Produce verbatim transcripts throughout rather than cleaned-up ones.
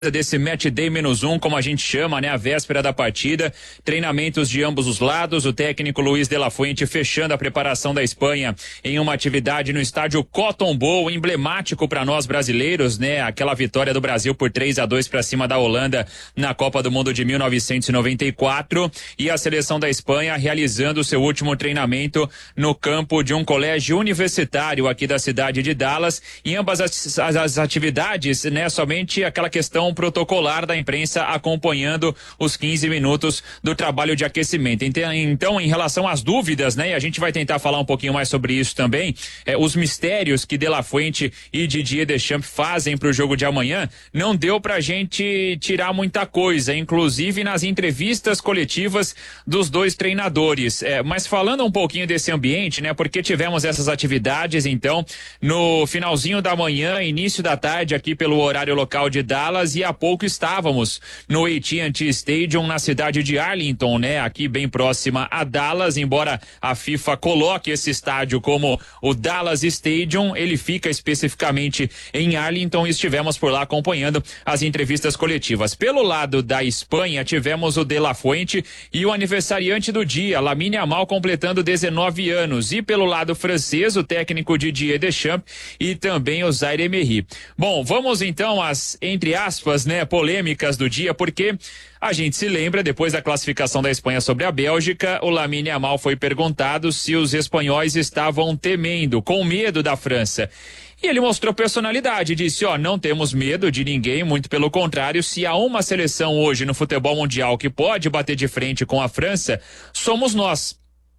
desse match day menos um, como a gente chama, né? A véspera da partida, treinamentos de ambos os lados, o técnico Luiz de la Fuente fechando a preparação da Espanha em uma atividade no estádio Cotton Bowl, emblemático para nós brasileiros, né? Aquela vitória do Brasil por três a dois para cima da Holanda na Copa do Mundo de mil novecentos e noventa e quatro, e a seleção da Espanha realizando seu último treinamento no campo de um colégio universitário aqui da cidade de Dallas. Em ambas as, as, as atividades, né? Somente aquela questão protocolar da imprensa acompanhando os quinze minutos do trabalho de aquecimento. Então, em relação às dúvidas, né, e a gente vai tentar falar um pouquinho mais sobre isso também, é, os mistérios que De La Fuente e Didier Deschamps fazem para o jogo de amanhã, não deu pra gente tirar muita coisa, inclusive nas entrevistas coletivas dos dois treinadores. É, mas falando um pouquinho desse ambiente, né, porque tivemos essas atividades, então, no finalzinho da manhã, início da tarde, aqui pelo horário local de Dallas, e há pouco estávamos no A T and T Stadium, na cidade de Arlington, né? Aqui bem próxima a Dallas, embora a FIFA coloque esse estádio como o Dallas Stadium, ele fica especificamente em Arlington, e estivemos por lá acompanhando as entrevistas coletivas. Pelo lado da Espanha, tivemos o De La Fuente e o aniversariante do dia, Lamine Yamal, completando dezenove anos, e pelo lado francês, o técnico Didier Deschamps e também o Zaire Emery. Bom, vamos então às, entre aspas, né, polêmicas do dia, porque a gente se lembra, depois da classificação da Espanha sobre a Bélgica, o Lamine Yamal foi perguntado se os espanhóis estavam temendo, com medo da França. E ele mostrou personalidade, disse, ó, não temos medo de ninguém, muito pelo contrário, se há uma seleção hoje no futebol mundial que pode bater de frente com a França, somos nós.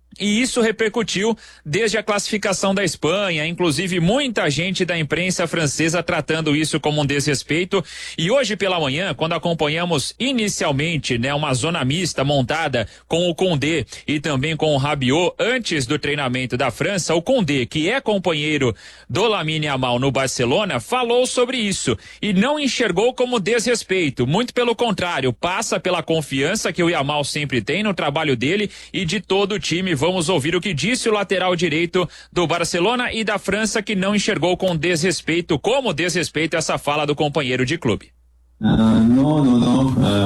E isso repercutiu desde a classificação da Espanha, inclusive muita gente da imprensa francesa tratando isso como um desrespeito. E hoje pela manhã, quando acompanhamos inicialmente, né, uma zona mista montada com o Koundé e também com o Rabiot antes do treinamento da França, o Koundé, que é companheiro do Lamine Yamal no Barcelona, falou sobre isso e não enxergou como desrespeito, muito pelo contrário, passa pela confiança que o Yamal sempre tem no trabalho dele e de todo o time. Vamos ouvir o que disse o lateral direito do Barcelona e da França, que não enxergou com desrespeito, como desrespeito, essa fala do companheiro de clube. Uh, no, no, no.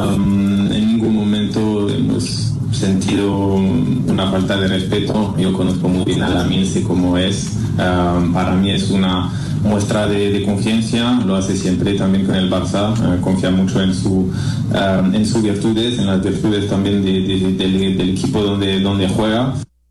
Um, en ningún momento hemos sentido una falta de respeto. Yo conozco muy bien a Lamine, sé cómo es. Um, para mí es una muestra de, de confianza. Lo hace siempre también con el Barça. Uh, confía mucho en su um, en sus virtudes, en las virtudes también de, de, de, del, del equipo donde, donde juega.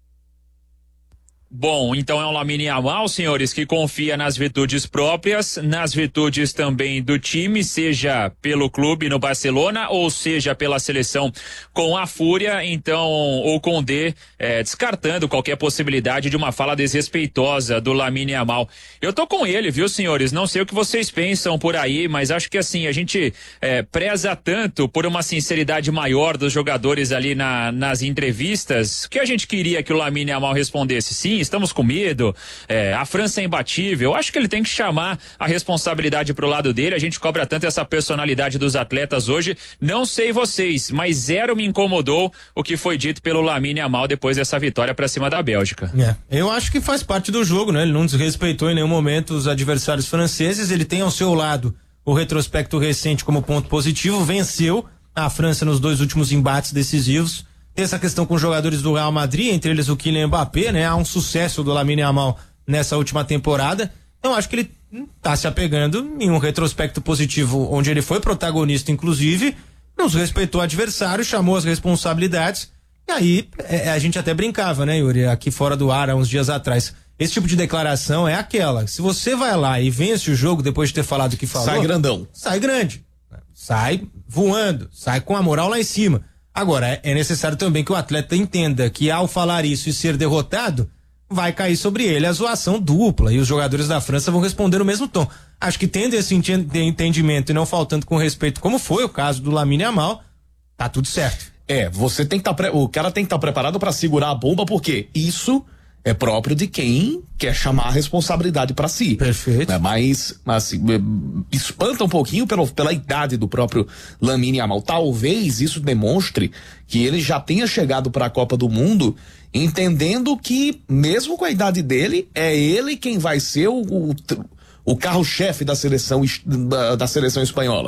Bom, então é um Lamine Yamal, senhores, que confia nas virtudes próprias, nas virtudes também do time, seja pelo clube no Barcelona ou seja pela seleção com a Fúria. Então o Koundé é, descartando qualquer possibilidade de uma fala desrespeitosa do Lamine Yamal. Eu tô com ele, viu, senhores? Não sei o que vocês pensam por aí, mas acho que assim, a gente é, preza tanto por uma sinceridade maior dos jogadores ali na, nas entrevistas, que a gente queria que o Lamine Yamal respondesse sim, estamos com medo, é, a França é imbatível. Eu acho que ele tem que chamar a responsabilidade pro lado dele. A gente cobra tanto essa personalidade dos atletas hoje. Não sei vocês, mas zero me incomodou o que foi dito pelo Lamine Yamal depois dessa vitória pra cima da Bélgica. É, eu acho que faz parte do jogo, né? Ele não desrespeitou em nenhum momento os adversários franceses. Ele tem ao seu lado o retrospecto recente como ponto positivo. Venceu a França nos dois últimos embates decisivos. Tem essa questão com os jogadores do Real Madrid, entre eles o Kylian Mbappé, né? Há um sucesso do Lamine Yamal nessa última temporada. Então acho que ele tá se apegando em um retrospecto positivo, onde ele foi protagonista, inclusive, nos respeitou o adversário, chamou as responsabilidades. E aí é, a gente até brincava, né, Yuri? Aqui fora do ar, há uns dias atrás. Esse tipo de declaração é aquela. Se você vai lá e vence o jogo depois de ter falado o que falou, sai grandão. Sai grande. Sai voando. Sai com a moral lá em cima. Agora, é necessário também que o atleta entenda que ao falar isso e ser derrotado, vai cair sobre ele a zoação dupla e os jogadores da França vão responder no mesmo tom. Acho que tendo esse entendimento e não faltando com respeito, como foi o caso do Lamine Yamal, tá tudo certo. É, você tem que estar, tá, o cara tem que estar tá preparado para segurar a bomba, porque isso é próprio de quem quer chamar a responsabilidade para si. Perfeito. É, mas, mas assim, espanta um pouquinho pelo, pela idade do próprio Lamine Yamal. Talvez isso demonstre que ele já tenha chegado para a Copa do Mundo entendendo que, mesmo com a idade dele, é ele quem vai ser o, o, o carro-chefe da seleção, da, da seleção espanhola.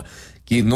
que